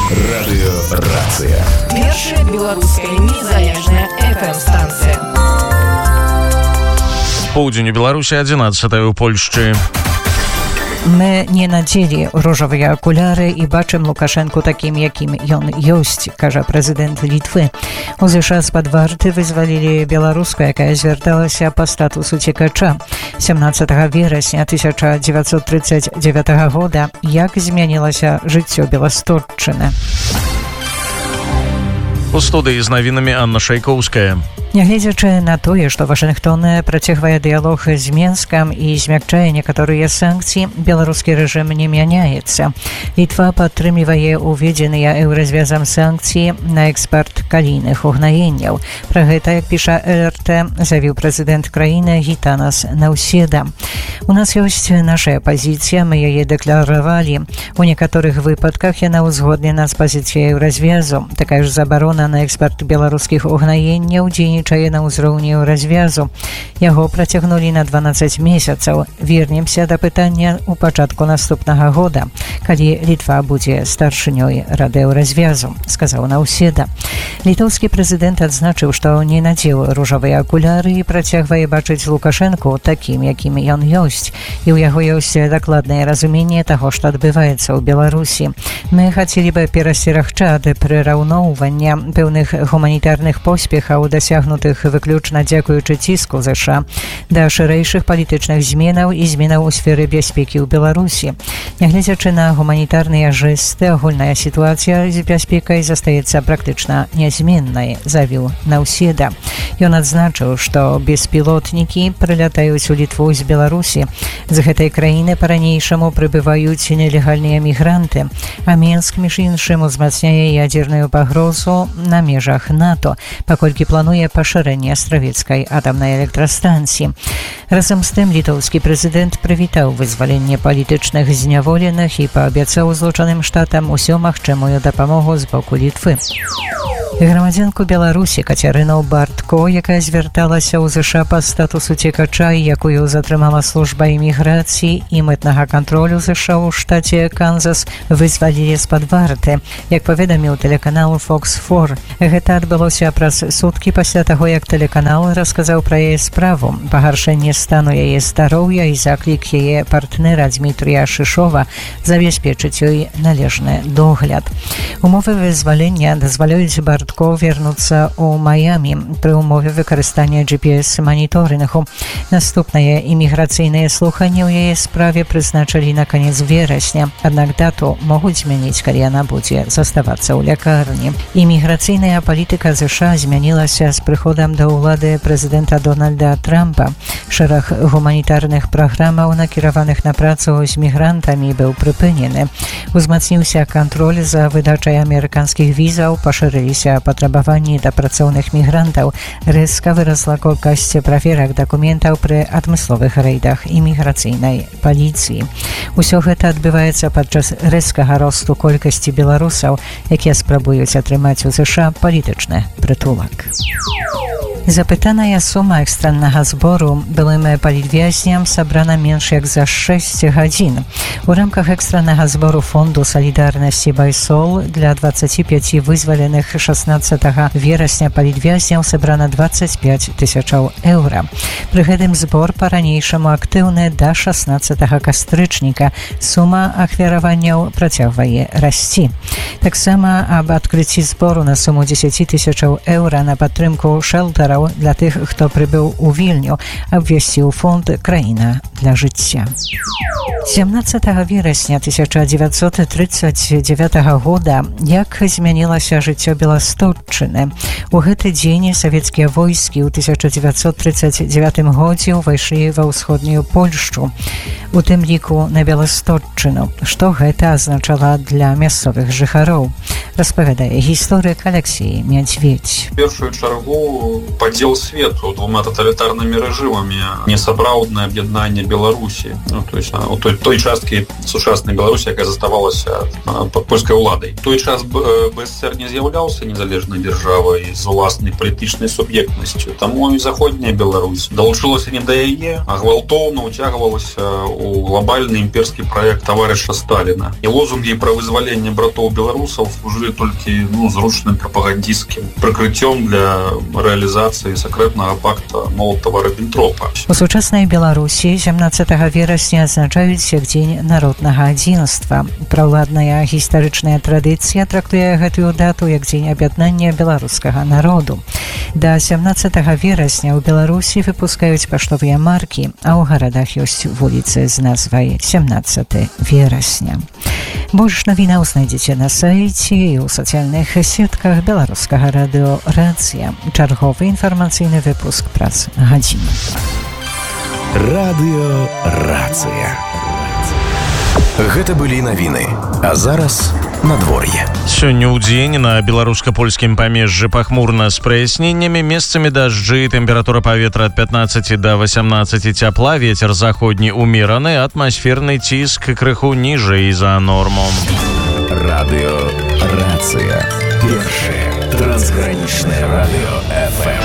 Радыёрацыя. Першая беларуская незалежная FM-станцыя. Поўдзень у Беларусі, 11 у Польшчы. Мы не надзелі ружавыя акуляры і бачым Лукашэнку такім, якім ён ёсць, кажа прэзідэнт Літвы. У ЗША з-пад варты вызвалілі беларуску, якая звярталася па статусу цікача. 17 верасня 1939 года як змянілася жыццё Беластотчыны. У студыі з навінамі Анна Шайкоўская. Нягледзячы на тое, што Вашынгтон працягвае дыялог з Менскам і змякчае некаторыя санкцыі, беларускі рэжым не мяняецца. Літва падтрымлівае уведзеныя еўразвязам санкцыі на экспарт калійных угнаенняў. Пра гэта, як піша РТ, заявіў прэзідэнт краіны Гітанас Наўседа. У нас ёсць наша пазіцыя, мы яе дэкларавалі. У некаторых выпадках яна ўзгоднена з пазіцыяй еўразвязу. Такая ж забарона на экспарт беларускіх угнаенняў дзейнічае на ўзроўні развязу. Яго працягнулі на 12 месяцаў. Вернемся да пытання ў пачатку наступнага года, калі Літва будзе старшынёй Рады развязу, сказаў Наўседа. Літоўскі прэзідэнт адзначыў, што не надзеў ружавыя акуляры і працягвае бачыць Лукашэнку такім, якім ён ёсць. І ў яго ёсць дакладнае разуменне таго, што адбываецца ў Беларусі. Мы хацелі бы перасцерагчы ад прыраўноўвання пэўных гуманітарных поспехаў, дасягнутых выключна дзякуючы ціску ЗША, да шырэйшых палітычных зменаў і зменаў у сферы бяспекі ў Беларусі. Нягледзячы на гуманітарныя жэсты, агульная сітуацыя з бяспекай застаецца практычна нязменнай, заявіў Наўседа. Ён адзначыў, што беспілотнікі прылятаюць у Літву з Беларусі. З гэтай краіны па-ранейшаму прыбываюць нелегальныя мігранты, а Менск, між іншым, узмацняе ядзерную пагрозу на межах НАТО, паколькі плануе пашырэнне астравецкай атамнай электрастанцыі. Разам з тым, літоўскі прэзідэнт прывітаў вызваленне палітычных зняволеных і паабяцаў Злучаным Штатам усё магчымую дапамогу з боку Літвы. Грамадзянку Беларусі Кацярыну Бартко, якая звярталася ў ЗША па статусу цікача, якую затрымала служба іміграцыі і мытнага кантролю ЗША ў штаце Канзас, вызвалілі з-пад варты, як паведаміў тэлеканал Fox 4. Гэта адбылося праз суткі пасля таго, як тэлеканал расказаў пра яе справу, пагаршэнне стану яе здароўя і заклік яе партнера Дмітрія Шышова забяспечыць ёй належны догляд. Умовы вызвалення дазваляюць Бартко вернуцца ў Майамі пры умове выкарыстання GPS-маніторынгу. Наступнае іміграцыйнае слуханне ў яе справе прызначылі на канец верасня, аднак дату могуць змяніць, калі яна будзе заставацца ў лякарні. Іміграцыйная палітыка ЗША змянілася з прыходам да ўлады прэзідэнта Дональда Трампа. Шэраг гуманітарных праграмаў, накіраваных на працу з мігрантамі, быў прыпынены. Узмацніўся кантроль за выдачай амерыканскіх візаў, пашырыліся патрабаванні да працоўных мігрантаў, рэзка вырасла колькасць праверак дакументаў пры адмысловых рэйдах іміграцыйнай паліцыі. Усё гэта адбываецца падчас рэзкага росту колькасці беларусаў, якія спрабуюць атрымаць у ЗША палітычны прытулак. Запытаная сума экстраннага збору былым палітвязням сабрана менш як за 6 гадзін. У рамках экстраннага збору фонду салідарнасці Байсол для 25 вызваленых 16 верасня палітвязняў сабрана 25 тысячаў еўра. Пры гэтым збор па-ранейшаму актыўны да 16 кастрычніка. Сума ахвяраванняў працягвае расці. Таксама аб адкрыцці збору на суму 10 тысячаў еўра на падтрымку шэлтараў для тых, хто прыбыў у Вільню, абвясціў фонд «Краіна для жыцця». 17 верасня 1939 года як змянілася жыццё Беластотчыны. У гэты дзень савецкія войскі ў 1939 годзе ўвайшлі ва ўсходнюю Польшчу, у тым ліку на Беластотчыну. Што гэта азначала для мясцовых жыхароў, распавядае гісторык Алексей Мядзведь. Першую чаргу падзел свету двума таталітарнымі рэжымамі, несапраўднае аб'яднанне Беларусі, той часткі сучаснай Беларусі, якая заставалася пад польскай уладай. Той час БСР не з'яўляўся незалежнай дзяржавай з уласнай палітычнай суб'ектнасцю, таму і заходняя Беларусь далучылася не да яе, а гвалтоўна ўцягвалася ў глобальны імперскі праект таварыша Сталіна. І лозунгі пра вызваленне братоў белорусов служили только зручным пропагандистским прикрытием для реализации секретного пакта Молотова-Риббентропа. У сучаснай Беларусі 17 верасня адзначаюць як Дзень народнага адзінства. Праўладная гістарычная традыцыя трактуе гэтую дату як дзень аб'яднання беларускага народу. Да 17 верасня ў Беларусі выпускаюць паштовыя маркі, а ў гарадах ёсць вуліцы з назвай 17 верасня. Больш навінаў знайдзеце на сайце і ў сацыяльных сетках беларускага радыё «Рацыя». Чарговы інфармацыйны выпуск праз гадзіну. Радыё «Рацыя». Гэта былі навіны, а зараз надвор'е. Сёння ў дзень на беларуска-польскім памежжы пахмурна з праясненнямі, месцамі дажджы, тэмпература паветра ад 15 да 18 цяпла, вецер заходні ўмераны, атмасферны ціск крыху ніжэй за норму. Радыё «Рацыя». Першае трансгранічнае радыё FM.